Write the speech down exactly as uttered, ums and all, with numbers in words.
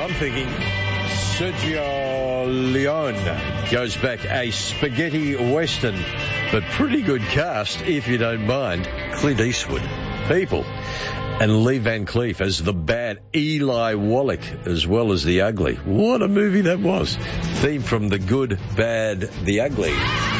I'm thinking Sergio Leone goes back, a spaghetti western, but pretty good cast if you don't mind. Clint Eastwood, people, and Lee Van Cleef as the bad Eli Wallach as well as the ugly. What a movie that was. Theme from The Good, Bad, the Ugly.